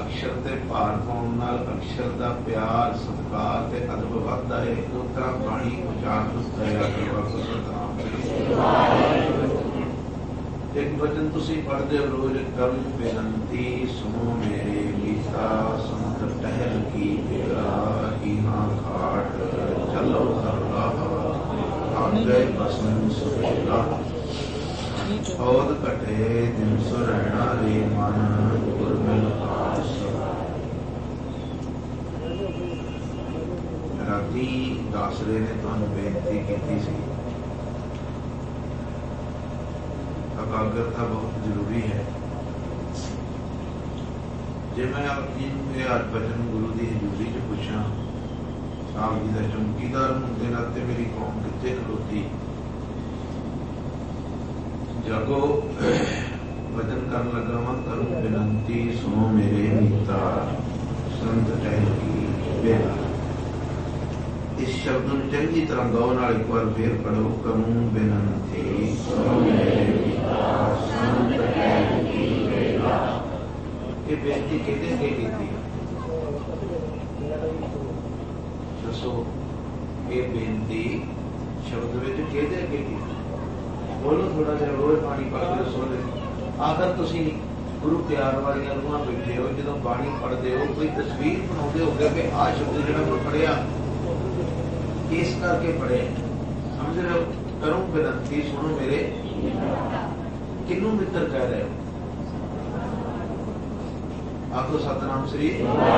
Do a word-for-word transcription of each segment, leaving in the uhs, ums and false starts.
अक्षर ते भार पाउण नाल अक्षर दा प्यार सत्कार ते अदब वधदा है। उस तरह बाणी उचारण करिया करो। सतनाम एक वचन तुसी पढ़दे हो रोज, करूं बेनती सुनो मेरे गीता, संत टहल की बेड़ा, हीना घाट चलो हरला, आगे बसन सुहेला, औद कटे दिन सुरैना रे मन, गुरमिल आस। राती दासरे ने तुहानू बेनती की सी, एकाग्रता बहुत जरूरी है। जे मैं अपनी आज बचन गुरु की हजूरी च पूछा, साहब जी का चौकीदार होने के नाते मेरी कौम कितने खलोती, जागो वचन कर लगा वा, करूं विनती सुनो मेरे मीता, संत टहल की बेड़ा। इस शब्द में चंगी तरह गौ नाल एक बार फिर पढ़ो, करूं विनती सुनो मेरे मीता, संत टहल की बेड़ा। ये बेनती कहते के की दसो, ये बेनती शब्द में कहते के की बोलो, थोड़ा जहा रोज पानी पढ़ते हो सोले। आखिर तुसी गुरु प्यार वाली रूहां बैठे हो, जो बाणी पढ़ते हो कोई तस्वीर बनाते हो कि आ शब्द जो मैं पढ़िया इस करके पढ़े, समझ रहे हो। करूं विनती सुनो मेरे, किन्नू मित्र कह रहे हो? आखो सतनाम श्री।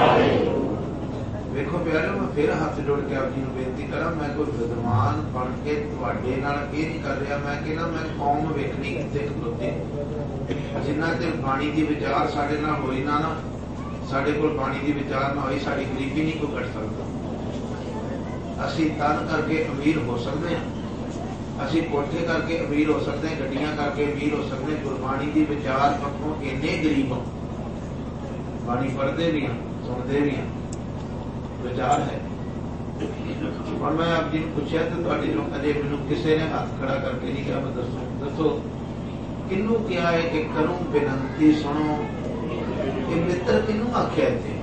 वेखो प्यारे, मैं फिर हाथ जोड़ के आप जी बेनती करा, मैं कोई विद्वान बन के तुहाडे नाल ये नहीं कर रहा, मैं कहना मैं कौम वेखनी कितने खलोती, जिन्ना ते बाणी दी विचार साडे नाल होई ना ना, साडे कोल बाणी दी विचार ना होई, साडी गरीबी नहीं कोई कट सकता। असी तन करके अमीर हो सकते हैं, असी कोठे करके अमीर हो सकते हैं, गड्डियां करके अमीर हो सकते हैं, गुरबाणी दी विचार पक्षों इन्ने गरीब हो, बाणी पढ़ते भी हैं, सुनते भी हैं, विचार है। और मैं आप जी ने पूछा तो तुहाडे जो अजे मैनूं किसी ने हाथ खड़ा करके नहीं कहा, मैं दसो दसो किन्नू क्या है कि करूं बेनती सुनो। ये मित्र किन्नू आख्या इत्थे?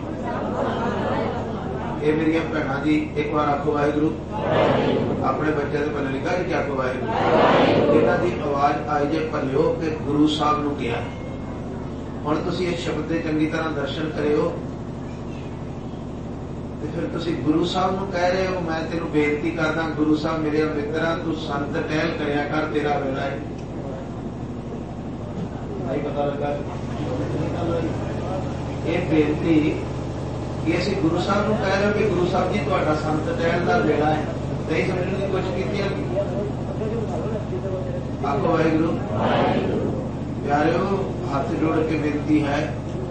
ये मेरी भैन जी एक बार आखो वाहिगुरू, अपने बच्चे से पहले लिखा जी आखो वाहिगुरू। इन्हां दी आवाज आई जे भलियो कि गुरु साहब नूं कहा। हुण तुसीं इस शब्द दे चंगी तरह दर्शन करियो, फिर तुसी गुरु साहब नूं कह रहे हो, मैं तेनू बेनती करदा गुरु साहब मेरे मित्रा, तू संत टहल करया कर, तेरा वेला है। नहीं पता लगा ये बेनती कि असीं गुरु साहब नूं कह रहे हो कि गुरु साहब जी तुहाडा संत टहल दा वेला है, नहीं समझने की कोशिश कीती। आखो वाहिगुरू। प्यारिओ, हाथ जोड़ के बेनती है,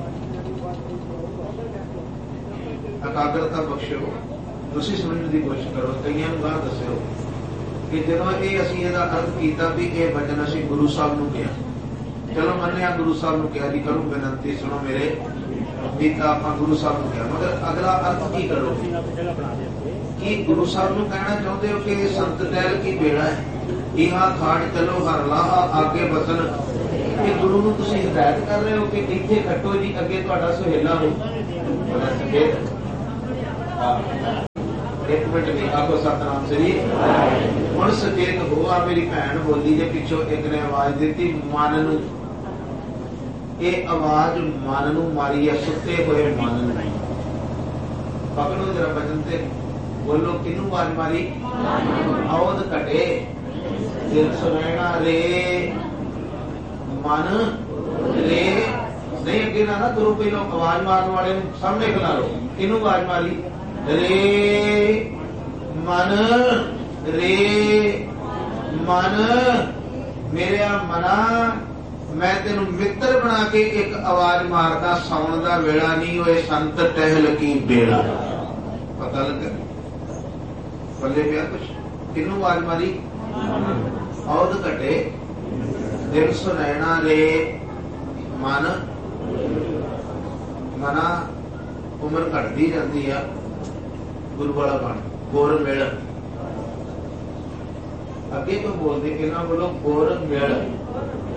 एकाग्रता बख्शो, तुसी समझने की कोशिश करो। कईयां नूं गाह दस्सिओ कि जदों ये असीं इहदा अर्थ कीता भी ये वचन असीं गुरु साहब नूं कहा, चलो मन्निया गुरु साहब नूं कहा जी करूं बेनती सुनो मेरे मीता, आपां गुरु साहब नूं कहा, मगर अगला अर्थ की करोगे? कि गुरु साहब नूं कहना चाहते हो कि संत टहल की बेड़ा है, इहा खाड़ चलो हरला, आगे बसन। ये गुरु नूं तुसीं हिदायत कर रहे हो कि इत्थे खट्टो जी, अगे तुहाडा सुहेला हो। एक मिनट नहीं, आखो सतनाम श्री। हुण सचेत हो, आ मेरी भैन बोली जे पिछों एक ने आवाज दी मन नूं, ये आवाज मन नूं मारी है, सुते हुए मन नूं। पकड़ो जरा बचन ते बोलो, किनू आवाज मारी? औद कटे दिल सुनैना रे मन रे। नहीं अगे ना ना तुरो, पहलो आवाज मारने वाले सामने खिला लो। किनू आवाज मारी? रे मन रे मन, मेरे मना मैं तेन मित्र बना के एक आवाज मारदा, सौण दा वेला नहीं होए, संत टहल की बेड़ा। पता लगा पल्ले पिया कुछ? किनू आवाज मारी? औद कटे दिल सुनैना रे मन। मना उम्र घटती जाती है, गुरु वाला बन गुर मिल। अगे तो बोलते इन्हों बोलो गुर मिल,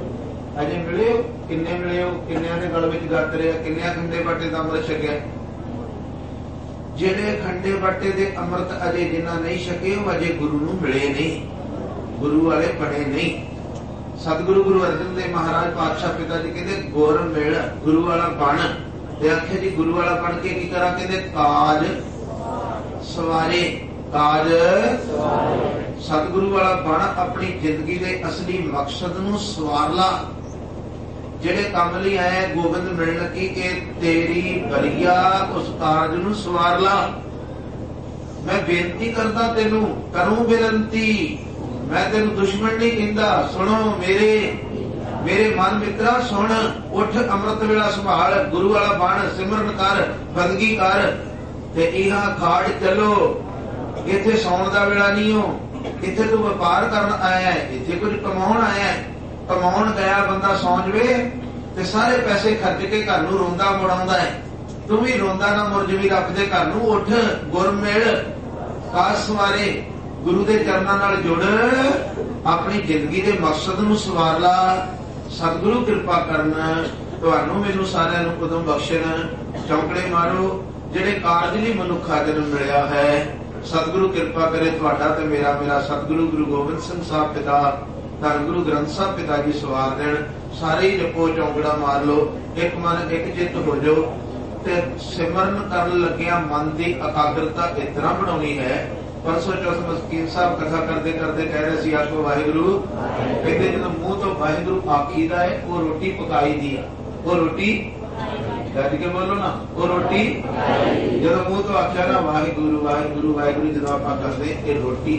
अजे मिले हो किन्ने मिले हो, किन्निया ने गल विच गत रहा, किन्निया खंडे बाटे का अमृत छकिया। जेड़े खंडे बाटे दे अमृत अजे जिन्ना नहीं छके वो अजे गुरु नूं मिले नहीं, गुरु वाले बने नहीं। सतगुरु गुरु अर्जन देव महाराज पातशाह पिता जी कहते गुर मिल गुरु वाला बन। ते आखे जी गुरु वाला बन के की करा, कहते काज सवारे, काज सतगुरु वाला बन, अपनी जिंदगी के असली मकसद नूं सवार ला। जेड़े काम लई आए गोबिंद मिलण लगी कि तेरी बरिया उस कारज नूं सवार ला। मैं बेनती करदा तेनू करूं बेनती, मैं तेनू दुश्मन नहीं कहंदा। सुनो मेरे मेरे मन मित्रा सुन, उठ अमृत वेला संभाल, गुरु वाला बन, सिमरन कर, बंदगी कर ते इहा खाड़ चलो। इत्थे सौण दा वेला नहीं हो, इत्थे तू व्यापार करन आया है, इत्थे कुछ कमाउण आया है। कमाउण गया बंदा सौ जवे ते सारे पैसे खर्च के घर नूं रोंदा मुड़ाउंदा है। तू भी रोंदा ना मुरज भी रब दे घर नूं। उठ गुर मिल काज सवारे, गुरु दे चरनां नाल जुड़, अपनी जिंदगी दे मकसद नूं सवार ला। सतगुरु कृपा करन, तुहानूं मैनूं सारिआं नूं उदों बख्शण। चौंकड़े मारो जिहड़े कारज लई मनुखा जन्म मिलिआ है। सतगुरु कृपा करे तुहाडा ते मेरा मेरा सतगुरु गुरु गोबिंद सिंह साहब पिता, धन गुरु ग्रंथ साहब पिता जी सवार देण। सारे ही जपो चौंकड़ा मार लो, एक मन एक चित्त हो जाओ ते सिमरन करन लग्गिया मन की एकाग्रता इस तरह बनानी है। परसों चौथ मस्कीन साहब कथा करते करते कह रहे सी आखो वाहिगुरु, कहते जो मूँह तो वाहिगुरु आखीदा है वो रोटी पकाई दी है। वो रोटी गज के बोलो ना, वो रोटी जो मूँह तो आख्या ना वाहिगुरु वाहिगुरु वाहिगुरु जो आप करते ये रोटी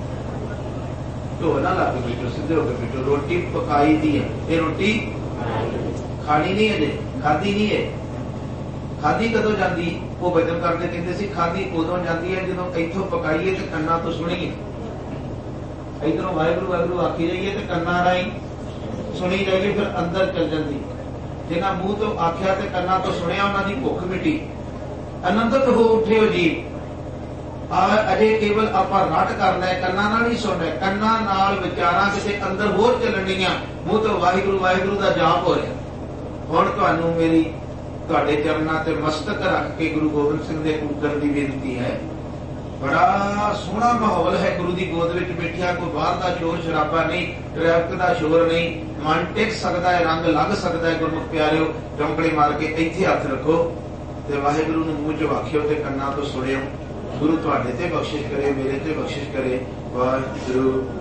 ढो ना ला के पीटो, सीधे होकर पीटो। रोटी पकाई दी है, ये रोटी खानी नहीं है, खाधी नहीं है। खाधी कदों जाती, वो बचन करते कहते सी खाधी उदों जाती है जो इथों पकाईए तो कन्ना तो सुनीए। इधरों वाहिगुरु वाहिगुरु आखी जाइए तो कन्ना राही सुनी जाएगी, फिर अंदर चल जाती। जिन्हें मूँह तो आख्या तो कन्ना तो सुनिया, उन्होंने भुख मिटी, आनंदित हो उठे हो जी। अजे केवल आप रट करना है, कन्ना नाल नहीं सुनना, कन्ना नाल विचारां किते अंदर होर चलणियां। मूँह तो वाहिगुरु वाहिगुरु का जाप हो रहा। हुण तुहानूं मेरी तुहाडे चरनां ते मस्तक रख के गुरु गोबिंद सिंह दे पुत्तर दी बेनती है। बड़ा सोहना माहौल है, गुरु दी गोद विच बैठिया, कोई बाहर दा शोर शराबा नहीं, ट्रैफिक दा शोर नहीं, मन टिक सकदा है, रंग लग सकदा है। गुरमुख प्यारिओ चौंकड़े मार के इत्थे हथ रखो ते वाहिगुरु नूं मूँह च आखिओ ते कन्नां तो सुणिओ। गुरु तुहाडे ते बख्शिश करे, मेरे ते बख्शिश करे। वाहिगुरु।